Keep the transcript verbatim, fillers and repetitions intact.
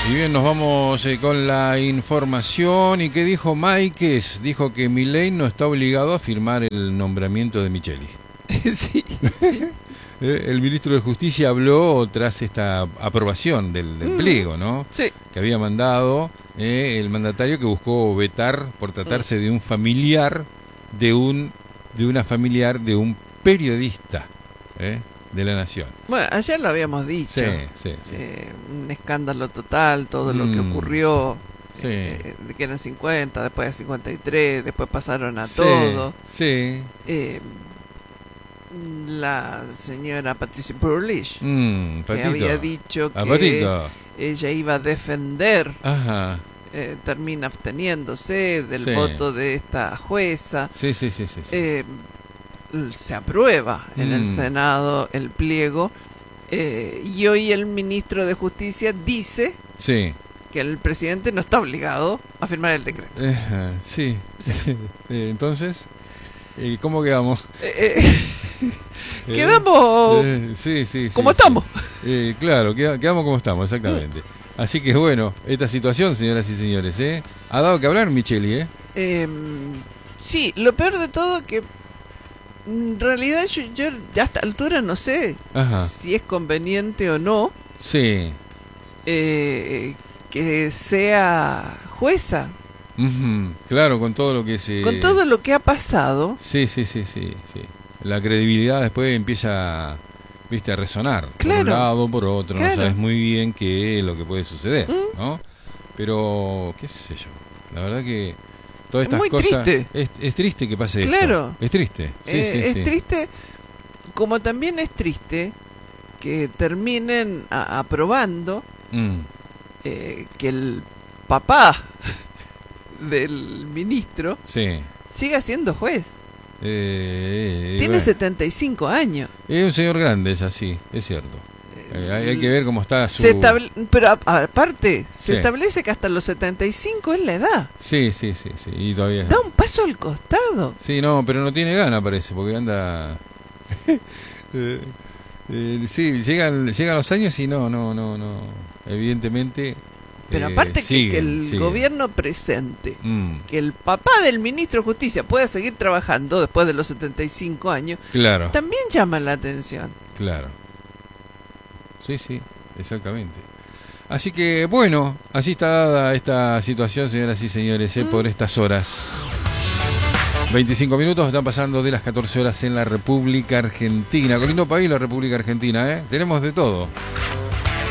Y bien, nos vamos eh, con la información. ¿Y qué dijo Máiquez? Dijo que Milei no está obligado a firmar el nombramiento de Micheli. Sí. El ministro de Justicia habló tras esta aprobación del, del pliego, ¿no? Sí. Que había mandado eh, el mandatario, que buscó vetar por tratarse de un familiar de un de una familiar de un periodista eh, de la Nación. Bueno, ayer lo habíamos dicho. Sí, sí, sí. Eh, un escándalo total, todo Mm. lo que ocurrió. Sí. Eh, de que eran cincuenta, después de cincuenta y tres, después pasaron a Sí, todo. sí. Eh, la señora Patricia Bullrich, Mm, que Patito. había dicho Ah, que Patito. ella iba a defender, Ajá. eh, termina absteniéndose del Sí. voto de esta jueza. Sí, sí, sí, sí. sí. Eh, se aprueba en el Mm. Senado el pliego, eh, y hoy el ministro de Justicia dice Sí. que el presidente no está obligado a firmar el decreto. Eh, sí. Eh, entonces, eh, ¿cómo quedamos? Eh, eh, Eh, quedamos eh, sí, sí, sí, como sí. estamos. Eh, claro, queda- quedamos como estamos, exactamente. Así que bueno, esta situación, señoras y señores, ¿eh? Ha dado que hablar Micheli, ¿eh? Eh, sí, lo peor de todo que en realidad yo, yo ya a esta altura no sé Ajá. si es conveniente o no Sí. eh, que sea jueza. Ujú. Claro, con todo lo que se... Con todo lo que ha pasado, Sí, sí, sí, sí, sí. La credibilidad después empieza, viste, a resonar. Por Claro. un lado, por otro. Claro. No sabes muy bien qué es lo que puede suceder, ¿Mm? ¿no? Pero, qué sé yo. La verdad que todas Es estas muy cosas... triste. Es, es triste que pase Claro. esto. Es triste. Sí, eh, sí, es sí. triste, como también es triste que terminen a- aprobando Mm. eh, que el papá del ministro Sí. siga siendo juez. Eh, Tiene bueno. setenta y cinco años. Es un señor grande, es así, es cierto. Eh, hay, hay que ver cómo está su... Se estable- pero a- aparte, se Sí. establece que hasta los setenta y cinco es la edad. Sí, sí, sí, sí. Y todavía... Da un paso al costado. Sí, no, pero no tiene gana, parece, porque anda... eh, eh, sí, llegan, llegan los años y no, no, no, no. Evidentemente... Pero eh, aparte que, siguen, que el siguen. gobierno presente, Mm, que el papá del ministro de Justicia pueda seguir trabajando después de los setenta y cinco años, claro, también llama la atención. claro. Sí, sí, exactamente. Así que, bueno, así está dada esta situación, señoras y señores, eh, Mm. por estas horas. veinticinco minutos están pasando de las catorce horas en la República Argentina. Qué lindo país la República Argentina, ¿eh? Tenemos de todo.